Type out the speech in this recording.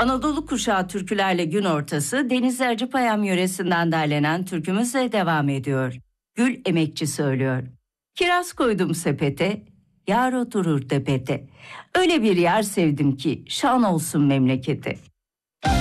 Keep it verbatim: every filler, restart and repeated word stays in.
Anadolu kuşağı türkülerle gün ortası Denizli Acıpayam yöresinden derlenen türkümüzle devam ediyor. Gül emekçi söylüyor. Kiraz koydum sepete, yar oturur tepete. Öyle bir yer sevdim ki şan olsun memlekete.